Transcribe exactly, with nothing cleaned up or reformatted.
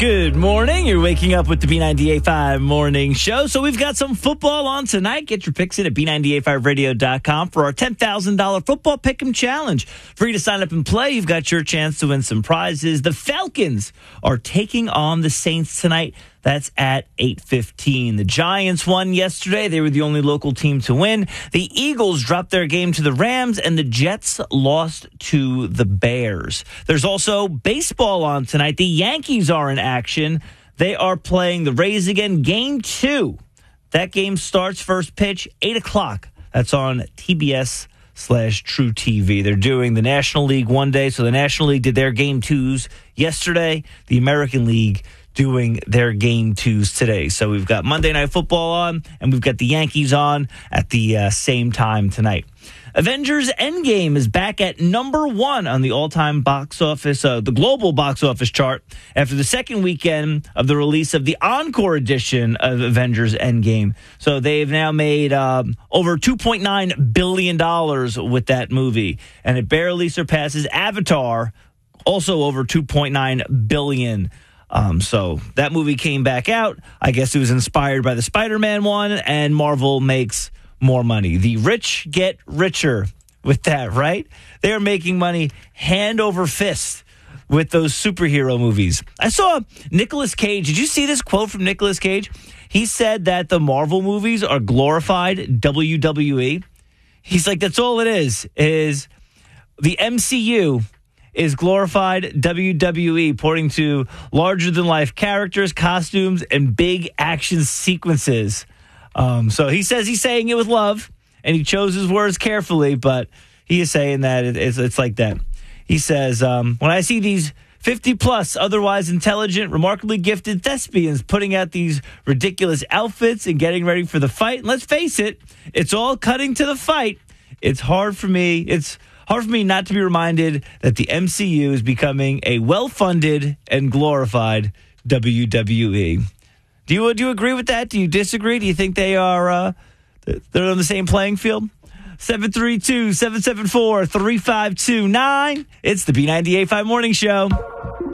Good morning. You're waking up with the B ninety-eight point five Morning Show. So we've got some football on tonight. Get your picks in at B nine eight five radio dot com for our ten thousand dollars Football Pick'em Challenge. Free to sign up and play. You've got your chance to win some prizes. The Falcons are taking on the Saints tonight. That's at eight fifteen. The Giants won yesterday. They were the only local team to win. The Eagles dropped their game to the Rams, and the Jets lost to the Bears. There's also baseball on tonight. The Yankees are in action. They are playing the Rays again. Game two. That game starts first pitch, eight o'clock. That's on T B S slash True T V. They're doing the National League one day. So the National League did their game twos yesterday. The American League doing their game twos today. So we've got Monday Night Football on, and we've got the Yankees on at the uh, same time tonight. Avengers Endgame is back at number one on the all-time box office, uh, the global box office chart, after the second weekend of the release of the Encore edition of Avengers Endgame. So they've now made um, over two point nine billion dollars with that movie, and it barely surpasses Avatar, also over two point nine billion dollars. Um, so that movie came back out. I guess it was inspired by the Spider-Man one, and Marvel makes more money. The rich get richer with that, right? They are making money hand over fist with those superhero movies. I saw Nicolas Cage. Did you see this quote from Nicolas Cage? He said that the Marvel movies are glorified W W E. He's like, that's all it is, is the M C U is glorified W W E, pointing to larger-than-life characters, costumes, and big action sequences. Um, so he says he's saying it with love, and he chose his words carefully, but he is saying that it, it's, it's like that. He says, um, when I see these fifty-plus, otherwise intelligent, remarkably gifted thespians putting out these ridiculous outfits and getting ready for the fight, and let's face it, it's all cutting to the fight. It's hard for me. It's hard for me not to be reminded that the M C U is becoming a well-funded and glorified W W E. Do you do you agree with that? Do you disagree? Do you think they are uh, they're on the same playing field? seven three two, seven seven four, three five two nine. It's the B ninety-eight point five Morning Show.